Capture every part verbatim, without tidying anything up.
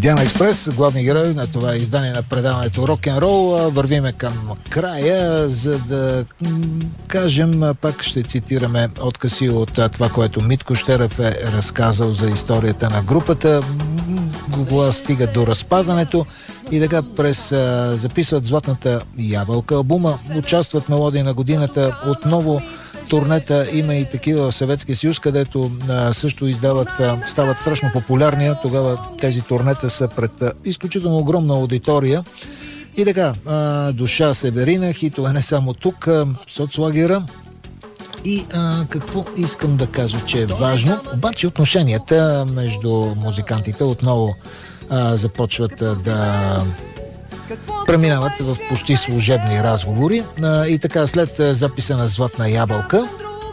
Диана Експрес, главни герой на това издание на предаването Рок-н-рол. Вървиме към края, за да кажем, пак ще цитираме откъси от това, което Митко Щерев е разказал за историята на групата. Кога стига до разпадането и така през записват Златната ябълка албума, участват мелодии на годината, отново турнета, има и такива в Съветския съюз, където а, също издават, а, стават страшно популярни. Тогава тези турнета са пред а, изключително огромна аудитория. И така, а, Душа Северина, хитове не само тук, а, соцлагера. И а, какво искам да кажа, че е важно, обаче отношенията между музикантите отново а, започват а, да преминават в почти служебни разговори. А, и така, след записа на Златна ябълка,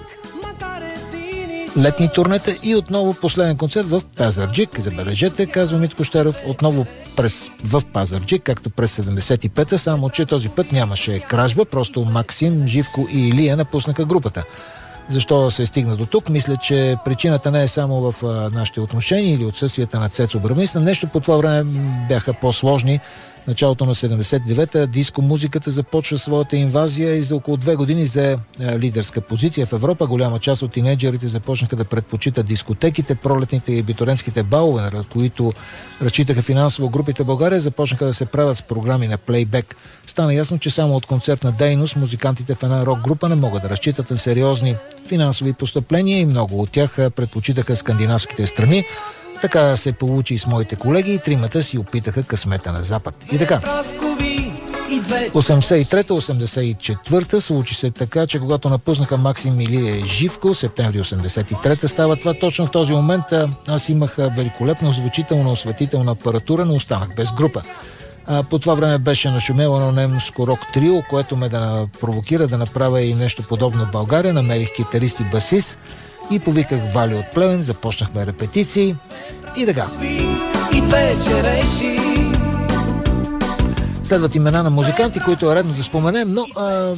летни турнета и отново последен концерт в Пазарджик. Забележете, казва Митко Щерев, отново през, в Пазарджик, както през седемдесет и пета, само че този път нямаше кражба, просто Максим, Живко и Илия напуснаха групата. Защо се стигна до тук? Мисля, че причината не е само в а, нашите отношения или отсъствията на Цецо Бравниста. Нещо по това време бяха по-сложни. Началото на седемдесет и девета диско музиката започва своята инвазия и за около две години взе лидерска позиция в Европа. Голяма част от тинейджерите започнаха да предпочитат дискотеките, пролетните и битуренските балове, на които разчитаха финансово групите в България, започнаха да се правят с програми на плейбек. Стана ясно, че само от концертна дейност музикантите в една рок група не могат да разчитат на сериозни финансови постъпления и много от тях предпочитаха скандинавските страни. Така се получи и с моите колеги и тримата си опитаха късмета на Запад. И така, осемдесет и трета осемдесет и четвърта случи се така, че когато напуснаха Максим Илия Живко, септември осемдесет и трета става това. Точно в този момент аз имах великолепно звучителна осветителна апаратура, но останах без група. По това време беше нашумело едно немско рок трио, което ме да провокира да направя и нещо подобно в България. Намерих китарист и басист и повиках Вали от Плевен, започнахме репетиции и така. Следват имена на музиканти, които е редно да споменем, но а...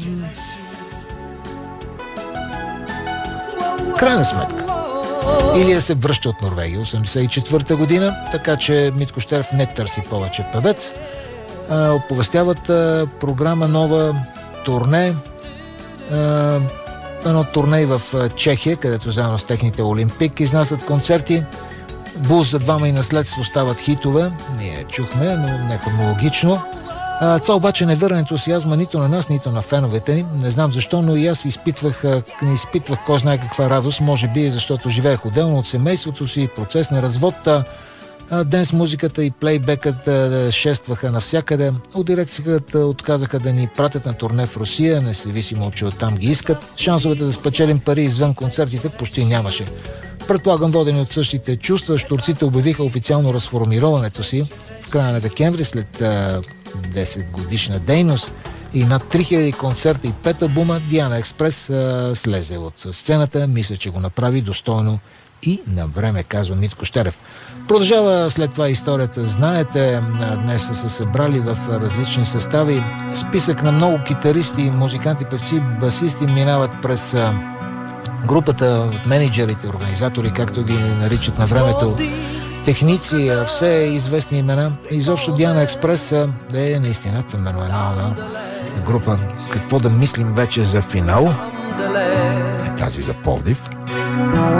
крайна сметка Илия се връща от Норвегия осемдесет и четвърта година, така че Митко Щерев не търси повече певец. А, оповестяват а, програма нова, турне, а, едно турне в Чехия, където заедно с техните Олимпик изнасят концерти. Булс за двама и наследство стават хитове. Ние чухме, но не хронологично. А, това обаче не върна ентусиазма нито на нас, нито на феновете ни. Не знам защо, но и аз изпитвах, не изпитвах кой знае каква радост. Може би защото живеех отделно от семейството си, процес на развод. Денс музиката и плейбекът шестваха навсякъде. От дирекцията отказаха да ни пратят на турне в Русия, независимо, че оттам ги искат. Шансовете да спечелим пари извън концертите почти нямаше. Предполагам, водени от същите чувства, щурците обявиха официално разформироването си в края на декември след десет годишна дейност и над три хиляди концерта и пет албума. Диана Експрес а, слезе от сцената. Мисля, че го направи достойно и на време, казва Митко Щерев. Продължава след това историята. Знаете, днес са се събрали в различни състави. Списък на много китаристи, музиканти, певци, басисти минават през групата от менеджерите, организатори, както ги наричат на времето, техници, все известни имена. Изобщо Диана Експрес е наистина феноменална група. Какво да мислим вече за финал? Е тази за Пловдив.